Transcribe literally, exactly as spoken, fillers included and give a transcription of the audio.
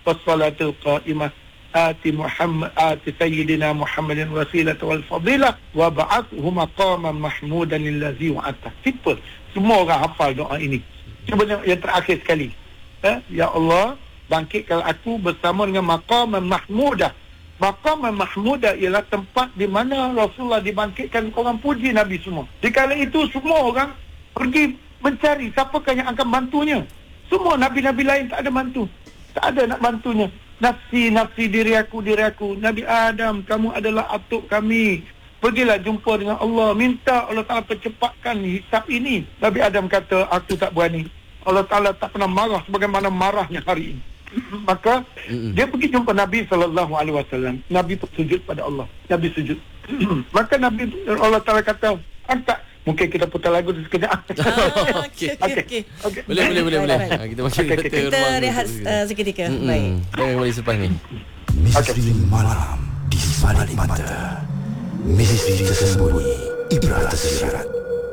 wassalatul qa'imah ati Muhammad ati sayyidina Muhammadin wasilata wal fadilah wa ba'athu maqaman mahmudan allazi wa'ata. Simple. Semua orang hafal doa ini. Cuba yang terakhir sekali. Eh? Ya Allah, bangkitkan aku bersama dengan maqaman mahmudah. Maqaman mahmudah ialah tempat di mana Rasulullah dibangkitkan, orang puji Nabi semua. Di kala itu semua orang pergi mencari siapakah yang akan bantunya. Semua Nabi-Nabi lain tak ada bantu. Tak ada nak bantunya. Nafsi, nafsi, diri aku, diri aku. Nabi Adam, kamu adalah atuk kami. Pergilah jumpa dengan Allah. Minta Allah Ta'ala percepatkan hisab ini. Nabi Adam kata, aku tak berani. Allah Ta'ala tak pernah marah sebagaimana marahnya hari ini. Maka mm-hmm. dia pergi jumpa Nabi sallallahu alaihi wasallam. Nabi bersujud pada Allah. Nabi sujud. Maka Nabi Allah Ta'ala kata, "Anta." Mungkin kita putar lagu tu sekejap. Ah, okey okey okey. Okay. Boleh boleh boleh boleh. Ha, kita masih okay, okay. Kita rehat uh, seketika. Mm-hmm. Baik. Jangan kembali selepas ni. Misteri okay. malam di balik mata. Misteri tersembunyi ibarat tersirat.